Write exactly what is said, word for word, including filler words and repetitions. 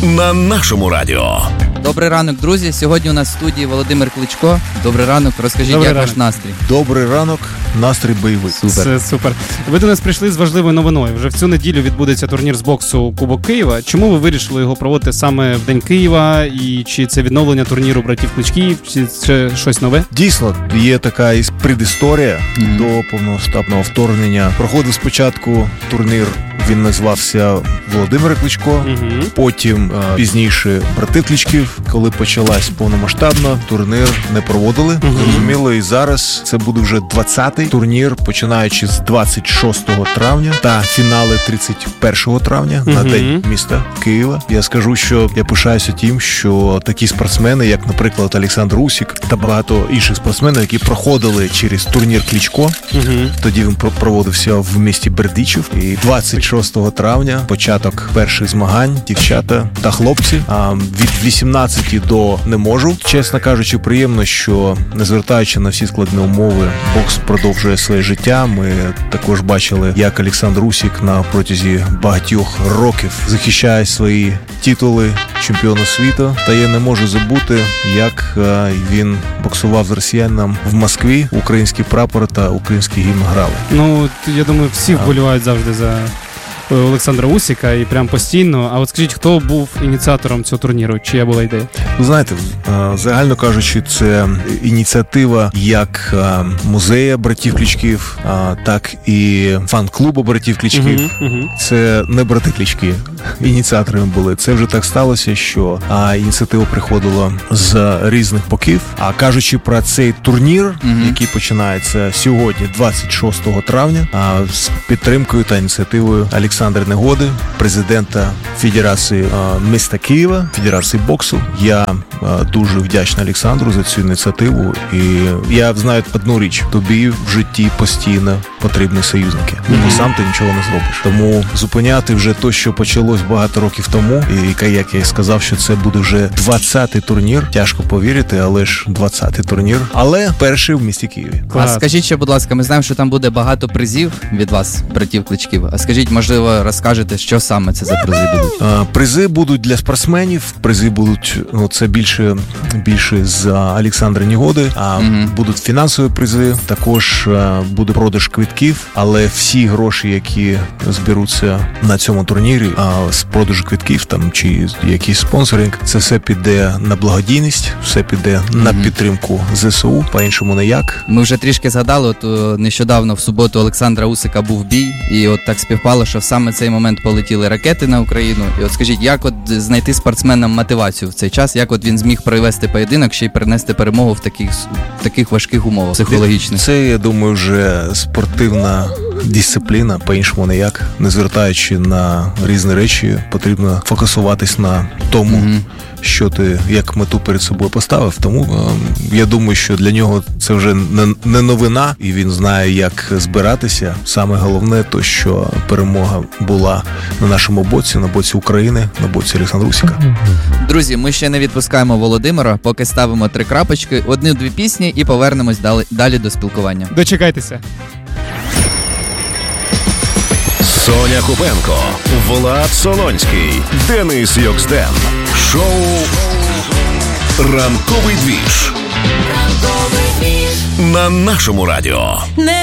на нашому радіо. Добрий ранок, друзі. Сьогодні у нас в студії Володимир Кличко. Добрий ранок. Розкажіть, Добрий як ранок. ваш настрій? Добрий ранок, настрій бойовий. Супер. Це супер. Ви до нас прийшли з важливою новиною. Вже в цю неділю відбудеться турнір з боксу Кубок Києва. Чому ви вирішили його проводити саме в День Києва? І чи це відновлення турніру братів Кличків, чи це щось нове? Дійсно, є така і предісторія Мгм. до повномасштабного вторгнення. Проходив спочатку турнір, він назвався Володимир Кличко. Угу. Потім е, пізніше брати Кличків, коли почалась повномасштабна, турнір не проводили. Мгм. Зрозуміло, і зараз це буде вже двадцятий турнір, починаючи з двадцять шостого травня та фінали тридцять першого травня на Мгм. день міста Києва. Я скажу, що я пишаюся тим, що такі спортсмени, як, наприклад, Олександр Усик та багато інших спортсменів, які проходили через турнір Кличко. Угу. Тоді він про- проводився в місті Бердичів. І двадцять шостого травня початок перших змагань, дівчата та хлопці. А від вісімнадцяти до не можу. Чесно кажучи, приємно, що незвертаючи на всі складні умови, бокс продовжує своє життя. Ми також бачили, як Олександр Усик на протязі багатьох років захищає свої титули чемпіона світу. Та я не можу забути, як е, він боксував з росіянам в Москві. Український прапор та український гімн грали. Ну, я думаю, всі вболівають завжди за е, Олександра Усика і прям постійно. А от скажіть, хто був ініціатором цього турніру? Чия була ідея? Ви знаєте, е, загально кажучи, це ініціатива як е, музея братів Кличків, е, так і фан-клубу братів Кличків. Угу, угу. Це не брати Клички ініціаторами були. Це вже так сталося, що а, ініціатива приходила з різних боків. А кажучи про цей турнір, Мгм. який починається сьогодні, двадцять шостого травня, а, з підтримкою та ініціативою Олександра Негоди, президента Федерації а, міста Києва, Федерації боксу. Я а, дуже вдячний Олександру за цю ініціативу. І я знаю одну річ: тобі в житті постійно потрібні союзники. Бо сам ти нічого не зробиш. Тому зупиняти вже те, що почалось багато років тому, і як я і сказав, що це буде вже двадцятий турнір. Тяжко повірити, але ж двадцятий турнір. Але перший в місті Києві. А Клас. скажіть ще, будь ласка, ми знаємо, що там буде багато призів від вас, братів Кличків. А скажіть, можливо, розкажете, що саме це за призи будуть? А, Призи будуть для спортсменів. Призи будуть, ну це більше, більше з а, Олександра Негоди. А Мгм. будуть фінансові призи. Також а, буде продаж квитків, але всі гроші, які зберуться на цьому турнірі, а з продажу квитків там чи якийсь спонсоринг, це все піде на благодійність, все піде на Мгм. підтримку ЗСУ. По-іншому ніяк. Ми вже трішки згадали, от о, нещодавно в суботу Олександра Усика був бій, і от так співпало, що в саме цей момент полетіли ракети на Україну. І от скажіть, як от знайти спортсменам мотивацію в цей час? Як от він зміг провести поєдинок, ще й принести перемогу в таких, в таких важких умовах психологічних? Це, я думаю, вже спортивна дисципліна, по-іншому ніяк. Не звертаючи на різні речі, потрібно фокусуватись на тому, Мгм. що ти як мету перед собою поставив. Тому е, я думаю, що для нього це вже не, не новина, і він знає, як збиратися. Саме головне то, що перемога була на нашому боці, на боці України, на боці Олександра Усика. Друзі, ми ще не відпускаємо Володимира, поки ставимо три крапочки, одну-дві пісні і повернемось далі, далі до спілкування. Дочекайтеся. Соня Купенко, Влад Солонський, Денис Йоксден. Шоу «Ранковий двіж» на нашому радіо. Не